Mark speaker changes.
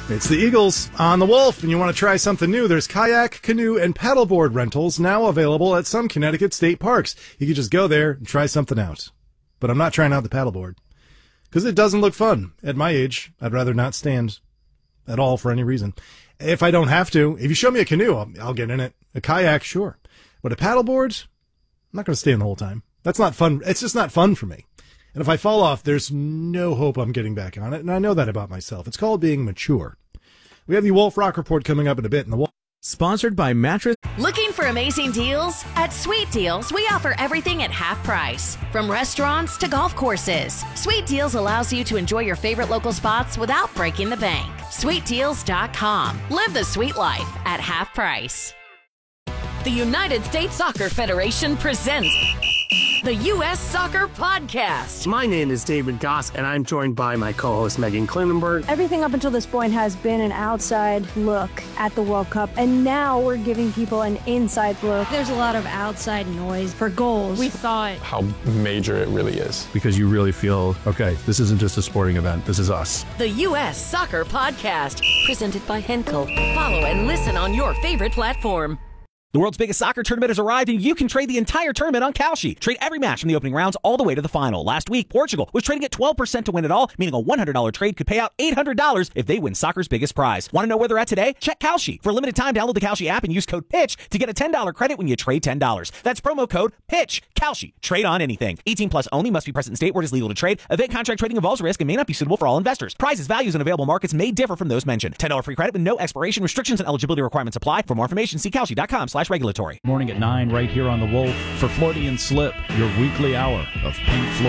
Speaker 1: It's the Eagles on the Wolf, and you want to try something new. There's kayak, canoe, and paddleboard rentals now available at some Connecticut state parks. You can just go there and try something out. But I'm not trying out the paddleboard because it doesn't look fun. At my age, I'd rather not stand at all for any reason. If I don't have to, if you show me a canoe, I'll get in it. A kayak, sure. But a paddleboard, I'm not going to stay in the whole time. That's not fun. It's just not fun for me. And if I fall off, there's no hope I'm getting back on it. And I know that about myself. It's called being mature. We have the Wolf Rock Report coming up in a bit. And the Wolf.
Speaker 2: Sponsored by Mattress.
Speaker 3: Looking for amazing deals? At Sweet Deals, we offer everything at half price. From restaurants to golf courses. Sweet Deals allows you to enjoy your favorite local spots without breaking the bank. SweetDeals.com. Live the sweet life at half price. The United States Soccer Federation presents the U.S. Soccer Podcast.
Speaker 4: My name is David Goss, and I'm joined by my co-host Megan Klinenberg.
Speaker 5: Everything up until this point has been an outside look at the World Cup, and now we're giving people an inside look.
Speaker 6: There's a lot of outside noise for goals. We thought
Speaker 7: how major it really is.
Speaker 8: Because you really feel, okay, this isn't just a sporting event, this is us.
Speaker 3: The U.S. Soccer Podcast, presented by Henkel. Follow and listen on your favorite platform.
Speaker 9: The world's biggest soccer tournament has arrived, and you can trade the entire tournament on Kalshi. Trade every match from the opening rounds all the way to the final. Last week, Portugal was trading at 12% to win it all, meaning a $100 trade could pay out $800 if they win soccer's biggest prize. Want to know where they're at today? Check Kalshi. For a limited time, download the Kalshi app and use code PITCH to get a $10 credit when you trade $10. That's promo code PITCH. Kalshi. Trade on anything. 18 plus only. Must be present in state where it is legal to trade. Event contract trading involves risk and may not be suitable for all investors. Prizes, values, and available markets may differ from those mentioned. $10 free credit with no expiration. Restrictions and eligibility requirements apply. For more information, see Kalshi.com/regulatory.
Speaker 2: Morning at 9 right here on The Wolf for Freudian Slip, your weekly hour of Pink Floyd.